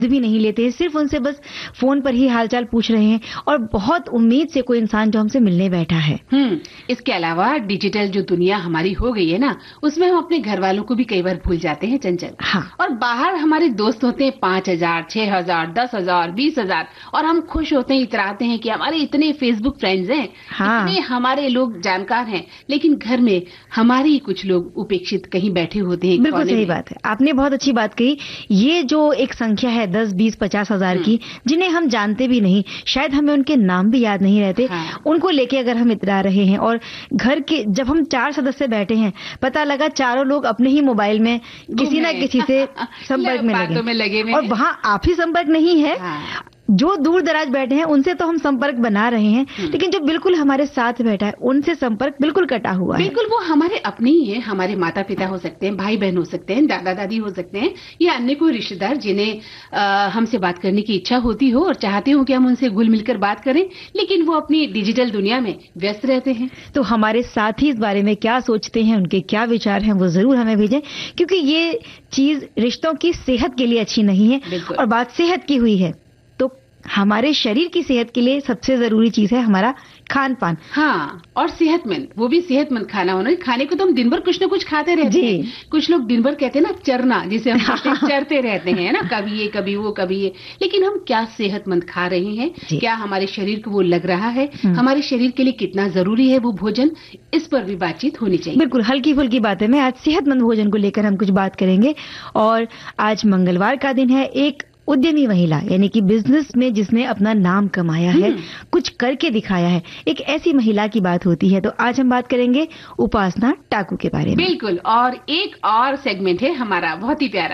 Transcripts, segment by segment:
भी नहीं लेते हैं, सिर्फ उनसे बस फोन पर ही हालचाल पूछ रहे हैं और बहुत उम्मीद से कोई इंसान जो हमसे मिलने बैठा है। इसके अलावा डिजिटल जो दुनिया हमारी हो गई है ना, उसमें हम अपने घर वालों को भी कई बार भूल जाते हैं चंचल। हाँ। और बाहर हमारे दोस्त होते हैं 5,000, 6,000, 10,000, 20,000 और हम खुश होते हैं, इतराते हैं कि हमारे इतने फेसबुक फ्रेंड्स हैं, हाँ। इतने हमारे लोग जानकार हैं, लेकिन घर में हमारे ही कुछ लोग उपेक्षित कहीं बैठे होते हैं। बिल्कुल सही बात है, आपने बहुत अच्छी बात कही। ये जो एक संख्या है 10, 20, 50 हजार की, जिन्हें हम जानते भी नहीं, शायद हमें उनके नाम भी याद नहीं रहते, उनको लेके अगर हम इतरा रहे हैं और घर के जब हम 4 सदस्य बैठे हैं, पता लगा चारों लोग अपने ही मोबाइल में किसी ना किसी से संपर्क में लगे और वहाँ आप ही संपर्क नहीं है। जो दूर दराज बैठे हैं उनसे तो हम संपर्क बना रहे हैं, लेकिन जो बिल्कुल हमारे साथ बैठा है उनसे संपर्क बिल्कुल कटा हुआ है। बिल्कुल, वो हमारे अपने ही है, हमारे माता पिता हो सकते हैं, भाई बहन हो सकते हैं, दादा दादी हो सकते हैं, या अन्य कोई रिश्तेदार जिन्हें हमसे बात करने की इच्छा होती हो और चाहते हो कि हम उनसे घुल मिलकर बात करें, लेकिन वो अपनी डिजिटल दुनिया में व्यस्त रहते हैं। तो हमारे साथी इस बारे में क्या सोचते हैं, उनके क्या विचार हैं, वो जरूर हमें भेजें, क्योंकि ये चीज रिश्तों की सेहत के लिए अच्छी नहीं है। और बात सेहत की हुई है तो हमारे शरीर की सेहत के लिए सबसे जरूरी चीज है हमारा खान पान। हाँ, और सेहतमंद, वो भी सेहतमंद खाना होना। खाने को तो हम दिन भर कुछ न कुछ खाते रहते हैं। कुछ लोग दिन भर कहते हैं ना चरना, जिसे हम चरते रहते हैं ना, कभी ये कभी वो कभी ये, लेकिन हम क्या सेहतमंद खा रहे हैं, क्या हमारे शरीर को वो लग रहा है, हमारे शरीर के लिए कितना जरूरी है वो भोजन, इस पर भी बातचीत होनी चाहिए। बिल्कुल, हल्की फुल्की बातें में आज सेहतमंद भोजन को लेकर हम कुछ बात करेंगे। और आज मंगलवार का दिन है, एक उद्यमी महिला यानी कि बिजनेस में जिसने अपना नाम कमाया है, कुछ करके दिखाया है, एक ऐसी महिला की बात होती है। तो आज हम बात करेंगे उपासना टाकू के बारे में। बिल्कुल, और एक और सेगमेंट है हमारा बहुत ही प्यारा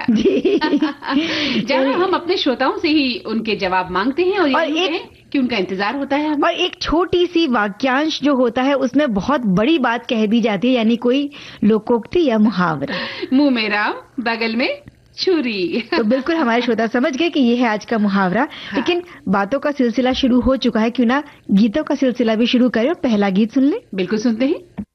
जहाँ हम अपने श्रोताओं से ही उनके जवाब मांगते हैं और एक कि उनका इंतजार होता है हमें। और एक छोटी सी वाक्यांश जो होता है उसमें बहुत बड़ी बात कह दी जाती है, यानी कोई लोकोक्ति या मुहावरा। मुंह में राम बगल में छुरी। तो बिल्कुल हमारे श्रोता समझ गए कि ये है आज का मुहावरा। लेकिन बातों का सिलसिला शुरू हो चुका है, क्यों ना गीतों का सिलसिला भी शुरू करें और पहला गीत सुन ले। बिल्कुल सुनते हैं।